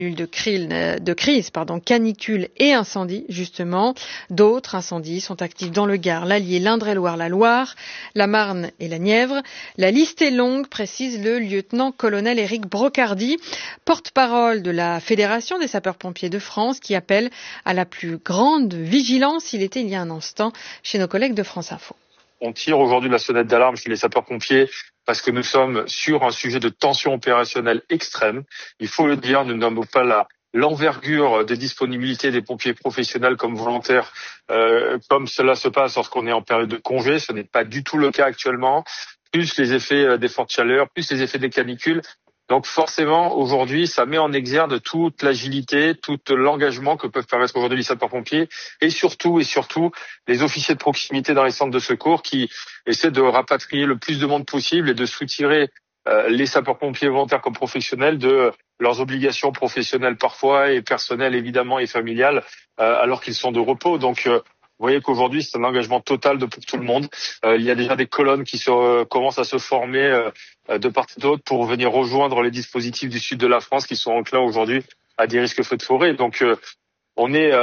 de crise, canicule et incendie, justement. D'autres incendies sont actifs dans le Gard, l'Allier, l'Indre-et-Loire, la Loire, la Marne et la Nièvre. La liste est longue, précise le lieutenant-colonel Éric Brocardi, porte-parole de la Fédération des sapeurs-pompiers de France, qui appelle à la plus grande vigilance. Il était il y a un instant chez nos collègues de France Info. On tire aujourd'hui la sonnette d'alarme chez les sapeurs-pompiers parce que nous sommes sur un sujet de tension opérationnelle extrême. Il faut le dire, nous n'avons pas l'envergure des disponibilités des pompiers professionnels comme volontaires, comme cela se passe lorsqu'on est en période de congé. Ce n'est pas du tout le cas actuellement. Plus les effets des fortes chaleurs, plus les effets des canicules. Donc forcément, aujourd'hui, ça met en exergue toute l'agilité, tout l'engagement que peuvent permettre aujourd'hui les sapeurs-pompiers et surtout, les officiers de proximité dans les centres de secours qui essaient de rapatrier le plus de monde possible et de soutirer les sapeurs-pompiers volontaires comme professionnels de leurs obligations professionnelles parfois et personnelles évidemment et familiales alors qu'ils sont de repos. Donc vous voyez qu'aujourd'hui, c'est un engagement total pour tout le monde. Il y a déjà des colonnes qui commencent à se former de part et d'autre pour venir rejoindre les dispositifs du sud de la France qui sont enclins aujourd'hui à des risques feux de forêt. Donc, on est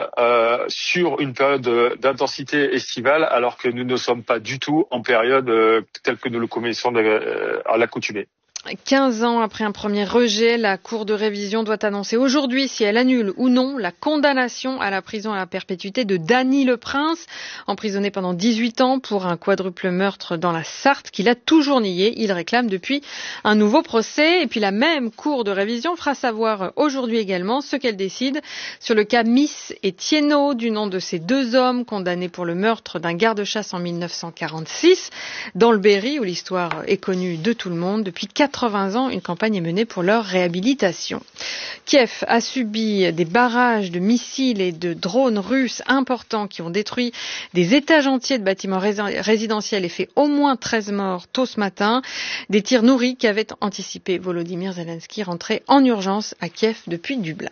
sur une période d'intensité estivale alors que nous ne sommes pas du tout en période telle que nous le connaissons à l'accoutumée. 15 ans après un premier rejet, la Cour de révision doit annoncer aujourd'hui si elle annule ou non la condamnation à la prison à la perpétuité de Dany Le Prince, emprisonné pendant 18 ans pour un quadruple meurtre dans la Sarthe qu'il a toujours nié. Il réclame depuis un nouveau procès. Et puis la même Cour de révision fera savoir aujourd'hui également ce qu'elle décide sur le cas Miss et Thienot, du nom de ces deux hommes condamnés pour le meurtre d'un garde-chasse en 1946 dans le Berry, où l'histoire est connue de tout le monde. Depuis 80 ans, une campagne est menée pour leur réhabilitation. Kiev a subi des barrages de missiles et de drones russes importants qui ont détruit des étages entiers de bâtiments résidentiels et fait au moins 13 morts tôt ce matin. Des tirs nourris qu'avait anticipé Volodymyr Zelensky, rentré en urgence à Kiev depuis Dublin.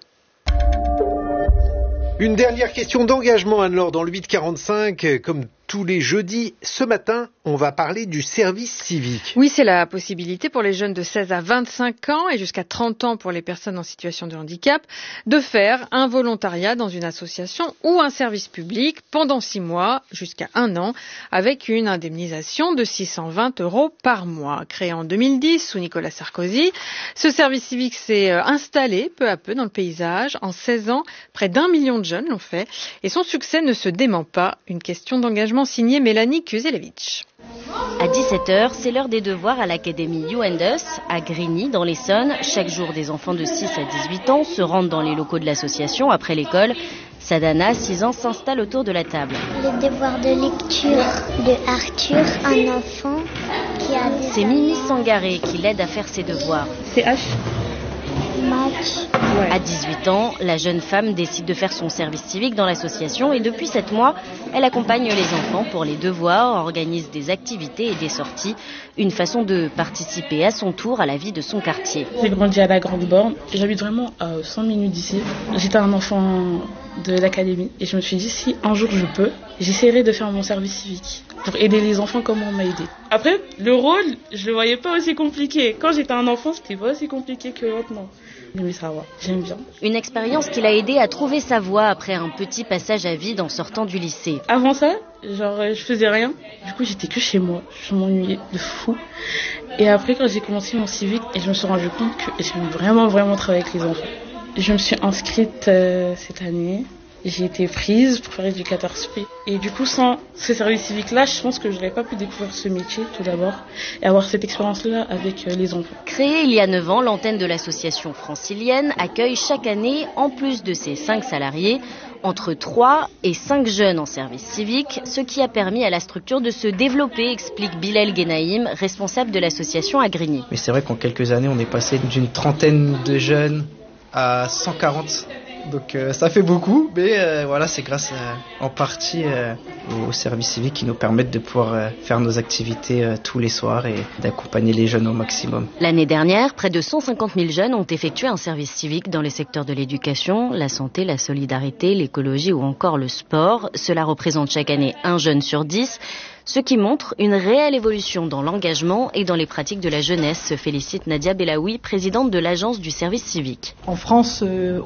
Une dernière question d'engagement, Anne-Laure, dans le 8-45, comme tous les jeudis. Ce matin, on va parler du service civique. Oui, c'est la possibilité pour les jeunes de 16 à 25 ans et jusqu'à 30 ans pour les personnes en situation de handicap de faire un volontariat dans une association ou un service public pendant 6 mois jusqu'à 1 an avec une indemnisation de 620 € par mois. Créé en 2010 sous Nicolas Sarkozy, ce service civique s'est installé peu à peu dans le paysage. En 16 ans, près d'1 million de jeunes l'ont fait et son succès ne se dément pas. Une question d'engagement signée Mélanie Kuzelevich. À 17h, c'est l'heure des devoirs à l'académie You and Us, à Grigny, dans l'Essonne. Chaque jour, des enfants de 6 à 18 ans se rendent dans les locaux de l'association après l'école. Sadhana, 6 ans, s'installe autour de la table. Les devoirs de lecture de Arthur, un enfant qui a des... C'est Mimi Sangaré qui l'aide à faire ses devoirs. C'est H. Match. Ouais. À 18 ans, la jeune femme décide de faire son service civique dans l'association et depuis 7 mois, elle accompagne les enfants pour les devoirs, organise des activités et des sorties, une façon de participer à son tour à la vie de son quartier. J'ai grandi à la Grande Borne, j'habite vraiment à 100 minutes d'ici. J'étais un enfant de l'académie et je me suis dit si un jour je peux, j'essaierai de faire mon service civique pour aider les enfants comme on m'a aidé. Après, le rôle, je le voyais pas aussi compliqué. Quand j'étais un enfant, c'était pas aussi compliqué que maintenant. Mais ça va, j'aime bien. Une expérience qui l'a aidé à trouver sa voie après un petit passage à vide en sortant du lycée. Avant ça, je faisais rien. Du coup, j'étais que chez moi. Je m'ennuyais de fou. Et après, quand j'ai commencé mon civique, je me suis rendu compte que j'aime vraiment travailler avec les enfants. Je me suis inscrite cette année. J'ai été prise pour faire éducateur spé. Et du coup, sans ce service civique-là, je pense que je n'aurais pas pu découvrir ce métier, tout d'abord, et avoir cette expérience-là avec les enfants. Créée il y a 9 ans, l'antenne de l'association francilienne accueille chaque année, en plus de ses 5 salariés, entre 3 et 5 jeunes en service civique, ce qui a permis à la structure de se développer, explique Bilal Genaïm, responsable de l'association à Grigny. Mais c'est vrai qu'en quelques années, on est passé d'une trentaine de jeunes à 140 Donc ça fait beaucoup, mais voilà, c'est grâce en partie au service civique qui nous permettent de pouvoir faire nos activités tous les soirs et d'accompagner les jeunes au maximum. L'année dernière, près de 150 000 jeunes ont effectué un service civique dans les secteurs de l'éducation, la santé, la solidarité, l'écologie ou encore le sport. Cela représente chaque année un jeune sur 10. Ce qui montre une réelle évolution dans l'engagement et dans les pratiques de la jeunesse, se félicite Nadia Belaoui, présidente de l'Agence du service civique. En France,